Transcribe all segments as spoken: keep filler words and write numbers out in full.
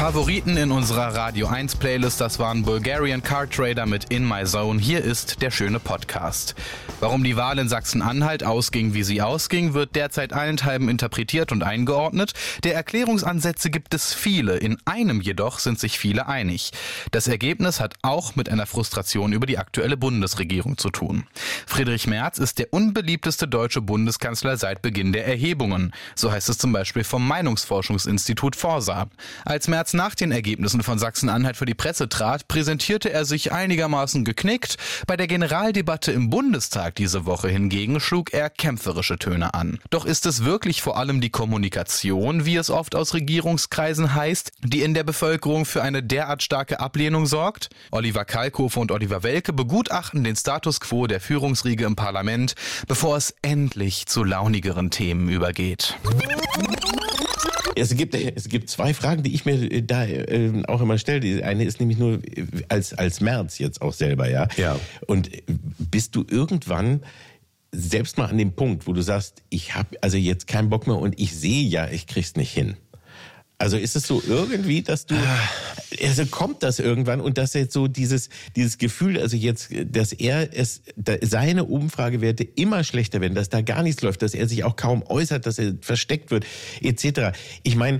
Favoriten in unserer Radio eins Playlist, das waren Bulgarian Car Trader mit In My Zone. Hier ist der schöne Podcast. Warum die Wahl in Sachsen-Anhalt ausging, wie sie ausging, wird derzeit allenthalben interpretiert und eingeordnet. Der Erklärungsansätze gibt es viele, in einem jedoch sind sich viele einig. Das Ergebnis hat auch mit einer Frustration über die aktuelle Bundesregierung zu tun. Friedrich Merz ist der unbeliebteste deutsche Bundeskanzler seit Beginn der Erhebungen. So heißt es zum Beispiel vom Meinungsforschungsinstitut Forsa. Als Merz nach den Ergebnissen von Sachsen-Anhalt für die Presse trat, präsentierte er sich einigermaßen geknickt. Bei der Generaldebatte im Bundestag diese Woche hingegen schlug er kämpferische Töne an. Doch ist es wirklich vor allem die Kommunikation, wie es oft aus Regierungskreisen heißt, die in der Bevölkerung für eine derart starke Ablehnung sorgt? Oliver Kalkofe und Oliver Welke begutachten den Status quo der Führungsriege im Parlament, bevor es endlich zu launigeren Themen übergeht. Es gibt, es gibt zwei Fragen, die ich mir da äh, auch immer stelle. Die eine ist nämlich nur als, als Merz jetzt auch selber, ja. Ja. Und bist du irgendwann selbst mal an dem Punkt, wo du sagst, ich habe also jetzt keinen Bock mehr und ich sehe ja, ich krieg's nicht hin. Also ist es so irgendwie, dass du, also kommt das irgendwann und dass jetzt so dieses, dieses Gefühl, also jetzt, dass er es, seine Umfragewerte immer schlechter werden, dass da gar nichts läuft, dass er sich auch kaum äußert, dass er versteckt wird, et cetera. Ich meine,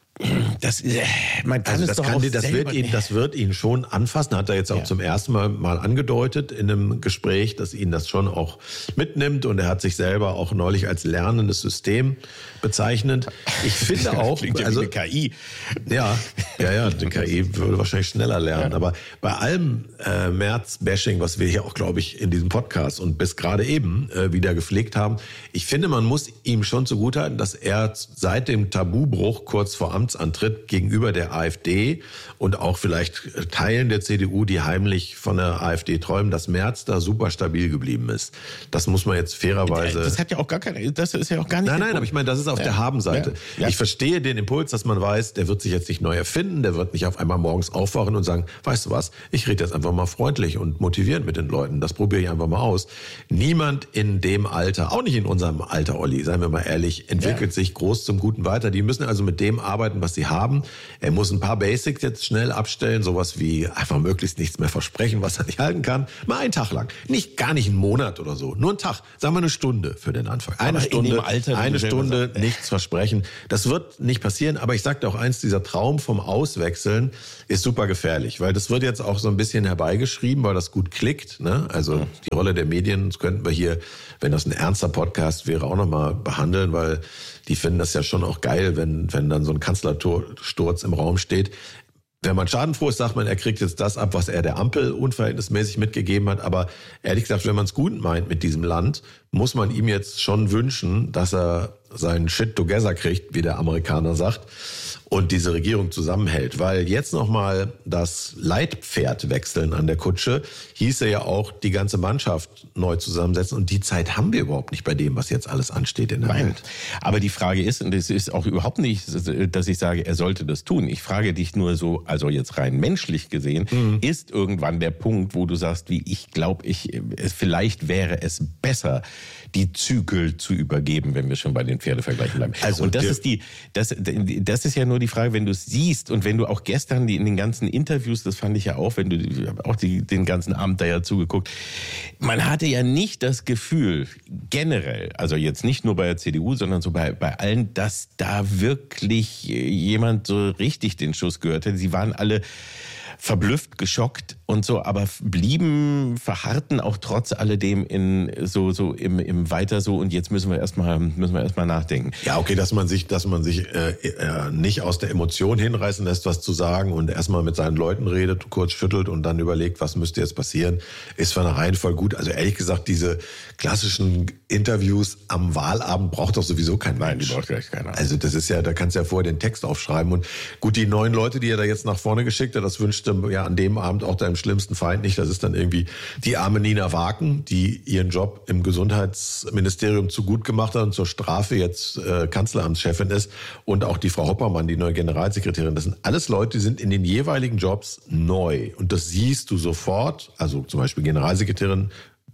das, man kann also es das doch kann auch die, das selber, wird ihn, das wird ihn schon anfassen. Hat er jetzt auch ja. zum ersten Mal mal angedeutet in einem Gespräch, dass ihn das schon auch mitnimmt. Und er hat sich selber auch neulich als lernendes System bezeichnet. Ich finde auch, klingt ja also wie eine K I. Ja, ja, ja, die K I würde wahrscheinlich schneller lernen. Ja. Aber bei allem äh, Merz-Bashing, was wir hier auch, glaube ich, in diesem Podcast und bis gerade eben äh, wieder gepflegt haben, ich finde, man muss ihm schon zugutehalten, dass er seit dem Tabubruch kurz vor Amtsantritt gegenüber der AfD und auch vielleicht Teilen der C D U, die heimlich von der AfD träumen, dass Merz da super stabil geblieben ist. Das muss man jetzt fairerweise... Das hat ja auch gar keine, das ist ja auch gar nicht... Nein, nein, aber ich meine, das ist auf ja. der Habenseite. Ja. Ja. Ich verstehe den Impuls, dass man weiß, der wird sich jetzt nicht neu erfinden, der wird nicht auf einmal morgens aufwachen und sagen, weißt du was, ich rede jetzt einfach mal freundlich und motivierend mit den Leuten. Das probiere ich einfach mal aus. Niemand in dem Alter, auch nicht in unserem Alter, Olli, seien wir mal ehrlich, entwickelt ja. sich groß zum Guten weiter. Die müssen also mit dem arbeiten, was sie haben. Er muss ein paar Basics jetzt schnell abstellen, sowas wie einfach möglichst nichts mehr versprechen, was er nicht halten kann. Mal einen Tag lang. Nicht, gar nicht einen Monat oder so. Nur einen Tag. Sagen wir eine Stunde für den Anfang. Eine aber Stunde, in dem Alter, eine Stunde sagt, nichts versprechen. Das wird nicht passieren, aber ich sagte auch eins, dieser Traum vom Auswechseln ist super gefährlich, weil das wird jetzt auch so ein bisschen herbeigeschrieben, weil das gut klickt, ne? Also ja. die Rolle der Medien, das könnten wir hier, wenn das ein ernster Podcast wäre, auch nochmal behandeln, weil die finden das ja schon auch geil, wenn, wenn dann so ein Kanzlersturz im Raum steht. Wenn man schadenfroh ist, sagt man, er kriegt jetzt das ab, was er der Ampel unverhältnismäßig mitgegeben hat. Aber ehrlich gesagt, wenn man es gut meint mit diesem Land, muss man ihm jetzt schon wünschen, dass er seinen Shit together kriegt, wie der Amerikaner sagt, und diese Regierung zusammenhält. Weil jetzt nochmal das Leitpferd wechseln an der Kutsche, hieße ja auch die ganze Mannschaft neu zusammensetzen. Und die Zeit haben wir überhaupt nicht bei dem, was jetzt alles ansteht in der Nein. Welt. Aber die Frage ist, und es ist auch überhaupt nicht, dass ich sage, er sollte das tun. Ich frage dich nur so, also jetzt rein menschlich gesehen, mhm. ist irgendwann der Punkt, wo du sagst, wie ich glaube, ich, vielleicht wäre es besser, die Zügel zu übergeben, wenn wir schon bei den Pferdevergleichen bleiben. Also und das ist die, das, das ist ja nur die Frage, wenn du es siehst und wenn du auch gestern die in den ganzen Interviews, das fand ich ja auch, wenn du auch die, den ganzen Abend da ja zugeguckt, man hatte ja nicht das Gefühl, generell, also jetzt nicht nur bei der C D U, sondern so bei, bei allen, dass da wirklich jemand so richtig den Schuss gehört hätte. Sie waren alle verblüfft, geschockt und so, aber blieben, verharrten auch trotz alledem in so so im im weiter so und jetzt müssen wir erstmal müssen wir erstmal nachdenken. Ja, okay, dass man sich dass man sich äh, äh, nicht aus der Emotion hinreißen lässt, was zu sagen und erstmal mit seinen Leuten redet, kurz schüttelt und dann überlegt, was müsste jetzt passieren, ist von der Reihenfolge gut. Also ehrlich gesagt, diese klassischen Interviews am Wahlabend braucht doch sowieso kein Mensch. Nein, die braucht gleich keiner. Also das ist ja, da kannst du ja vorher den Text aufschreiben und gut, die neun Leute, die er da jetzt nach vorne geschickt hat, das wünschte ja an dem Abend auch deinem schlimmsten Feind nicht. Das ist dann irgendwie die arme Nina Waken, die ihren Job im Gesundheitsministerium zu gut gemacht hat und zur Strafe jetzt äh, Kanzleramtschefin ist und auch die Frau Hoppermann, die neue Generalsekretärin. Das sind alles Leute, die sind in den jeweiligen Jobs neu und das siehst du sofort. Also zum Beispiel Generalsekretärin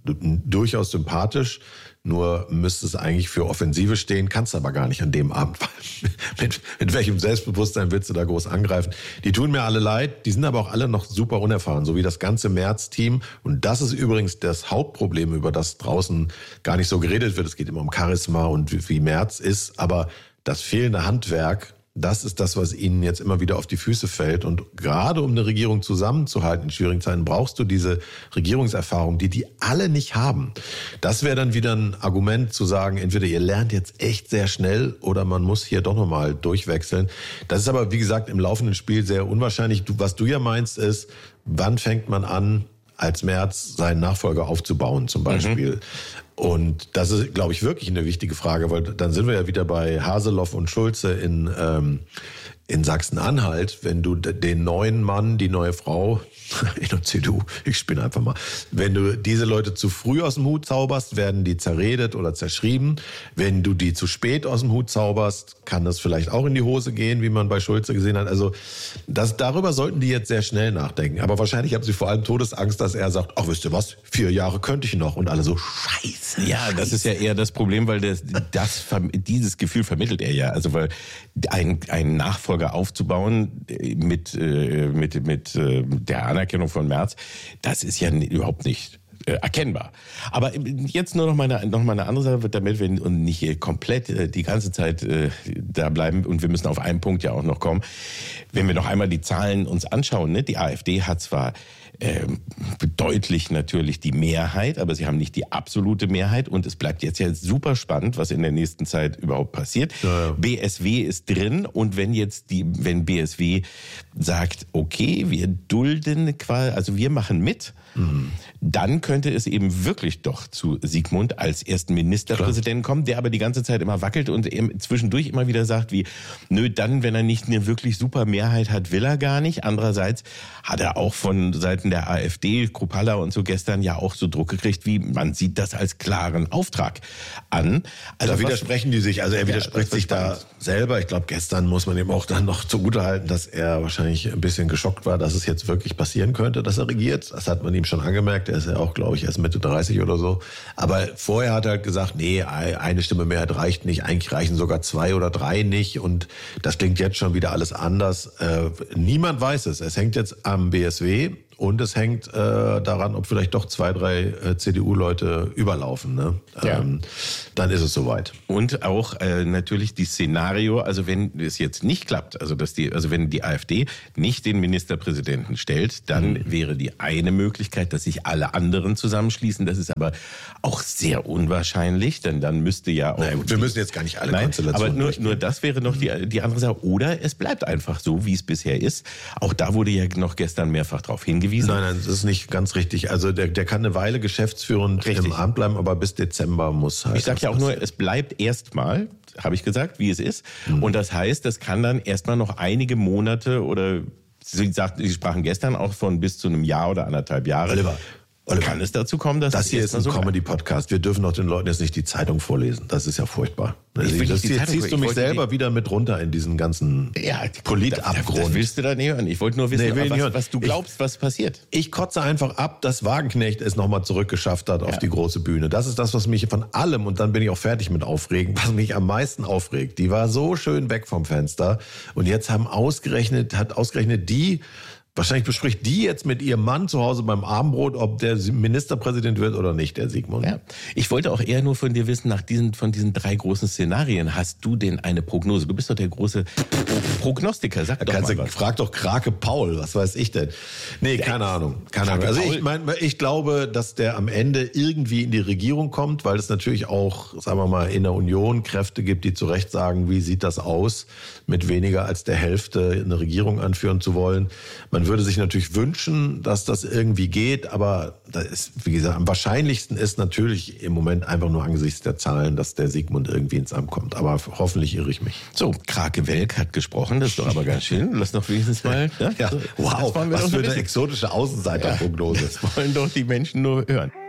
durchaus sympathisch. Nur müsste es eigentlich für Offensive stehen, kannst aber gar nicht an dem Abend. mit, mit welchem Selbstbewusstsein willst du da groß angreifen? Die tun mir alle leid, die sind aber auch alle noch super unerfahren, so wie das ganze Merz-Team. Und das ist übrigens das Hauptproblem, über das draußen gar nicht so geredet wird. Es geht immer um Charisma und wie, wie Merz ist, aber das fehlende Handwerk, das ist das, was ihnen jetzt immer wieder auf die Füße fällt. Und gerade um eine Regierung zusammenzuhalten in schwierigen Zeiten, brauchst du diese Regierungserfahrung, die die alle nicht haben. Das wäre dann wieder ein Argument zu sagen, entweder ihr lernt jetzt echt sehr schnell oder man muss hier doch nochmal durchwechseln. Das ist aber, wie gesagt, im laufenden Spiel sehr unwahrscheinlich. Du, was du ja meinst ist, wann fängt man an, als Merz seinen Nachfolger aufzubauen zum Beispiel. Mhm. Und das ist, glaube ich, wirklich eine wichtige Frage, weil dann sind wir ja wieder bei Haseloff und Schulze in, ähm, in Sachsen-Anhalt. Wenn du den neuen Mann, die neue Frau in der C D U, ich spinne einfach mal, wenn du diese Leute zu früh aus dem Hut zauberst, werden die zerredet oder zerschrieben. Wenn du die zu spät aus dem Hut zauberst, kann das vielleicht auch in die Hose gehen, wie man bei Schulze gesehen hat. Also das, darüber sollten die jetzt sehr schnell nachdenken. Aber wahrscheinlich haben sie vor allem Todesangst, dass er sagt, ach, wisst ihr was, vier Jahre könnte ich noch. Und alle so, scheiße. Ja, das ist ja eher das Problem, weil das, das, dieses Gefühl vermittelt er ja. Also weil ein, einen Nachfolger aufzubauen mit, mit, mit der Anerkennung von Merz, das ist ja überhaupt nicht äh, erkennbar. Aber jetzt nur noch mal eine, noch mal eine andere Sache, damit wir nicht hier komplett äh, die ganze Zeit äh, da bleiben und wir müssen auf einen Punkt ja auch noch kommen. Wenn wir noch einmal die Zahlen uns anschauen, ne? Die AfD hat zwar Ähm, deutlich natürlich die Mehrheit, aber sie haben nicht die absolute Mehrheit und es bleibt jetzt ja super spannend, was in der nächsten Zeit überhaupt passiert. Ja, ja. B S W ist drin und wenn jetzt die, wenn B S W sagt, okay, wir dulden quasi, also wir machen mit, mhm. dann könnte es eben wirklich doch zu Sigmund als ersten Ministerpräsidenten kommen, der aber die ganze Zeit immer wackelt und zwischendurch immer wieder sagt, wie, nö, dann, wenn er nicht eine wirklich super Mehrheit hat, will er gar nicht. Andererseits hat er auch von Seiten der AfD, Kruppalla und so gestern ja auch so Druck gekriegt, wie man sieht das als klaren Auftrag an. Also da widersprechen die sich, also er widerspricht ja, sich da selber. Ich glaube, gestern muss man ihm auch dann noch zugutehalten, dass er wahrscheinlich ein bisschen geschockt war, dass es jetzt wirklich passieren könnte, dass er regiert. Das hat man ihm schon angemerkt. Er ist ja auch, glaube ich, erst Mitte dreißig oder so. Aber vorher hat er halt gesagt, nee, eine Stimme Mehrheit reicht nicht. Eigentlich reichen sogar zwei oder drei nicht. Und das klingt jetzt schon wieder alles anders. Äh, niemand weiß es. Es hängt jetzt am B S W. Und es hängt äh, daran, ob vielleicht doch zwei, drei äh, C D U-Leute überlaufen. Ne? Ja. Ähm, dann ist es soweit. Und auch äh, natürlich die Szenario, also wenn es jetzt nicht klappt, also dass die, also wenn die AfD nicht den Ministerpräsidenten stellt, dann mhm. wäre die eine Möglichkeit, dass sich alle anderen zusammenschließen. Das ist aber auch sehr unwahrscheinlich, denn dann müsste ja auch... Nein, wir müssen jetzt gar nicht alle Nein, Konstellationen aber nur, nur das wäre noch die, die andere Sache. Oder es bleibt einfach so, wie es bisher ist. Auch da wurde ja noch gestern mehrfach darauf hingewiesen. Nein, nein, das ist nicht ganz richtig. Also der, der kann eine Weile geschäftsführend richtig. im Amt bleiben, aber bis Dezember muss halt... Ich sage ja auch nur, es bleibt erstmal, habe ich gesagt, wie es ist. Mhm. Und das heißt, das kann dann erstmal noch einige Monate oder, Sie, sagt, Sie sprachen gestern auch von bis zu einem Jahr oder anderthalb Jahre. Oliver. Oliver, kann es dazu kommen, dass das hier ist ein so Comedy-Podcast. Wir dürfen doch den Leuten jetzt nicht die Zeitung vorlesen. Das ist ja furchtbar. Ich das hier ziehst du mich selber wieder mit runter in diesen ganzen ja, Politabgrund. Das willst du da nicht hören. Ich wollte nur wissen, nee, was, was du glaubst, ich, was passiert. Ich kotze einfach ab, dass Wagenknecht es nochmal zurückgeschafft hat auf ja. die große Bühne. Das ist das, was mich von allem, und dann bin ich auch fertig mit Aufregen, was mich am meisten aufregt. Die war so schön weg vom Fenster und jetzt haben ausgerechnet, hat ausgerechnet die... Wahrscheinlich bespricht die jetzt mit ihrem Mann zu Hause beim Abendbrot, ob der Ministerpräsident wird oder nicht, der Sigmund. Ja. Ich wollte auch eher nur von dir wissen, nach diesen, von diesen drei großen Szenarien, hast du denn eine Prognose? Du bist doch der große Prognostiker, sag doch mal was. Frag doch Krake Paul, was weiß ich denn? Nee, keine ja. Ahnung. Keine Ahnung. Also ich meine, ich glaube, dass der am Ende irgendwie in die Regierung kommt, weil es natürlich auch, sagen wir mal, in der Union Kräfte gibt, die zu Recht sagen, wie sieht das aus, mit weniger als der Hälfte eine Regierung anführen zu wollen. Man würde sich natürlich wünschen, dass das irgendwie geht, aber das ist, wie gesagt, am wahrscheinlichsten ist natürlich im Moment einfach nur angesichts der Zahlen, dass der Sigmund irgendwie ins Amt kommt. Aber hoffentlich irre ich mich. So, Krake Welk hat gesprochen, das ist doch aber ganz schön. Lass doch wenigstens mal... Ja, ja. Wow, was für eine exotische Außenseiterprognose. Ja, das wollen doch die Menschen nur hören.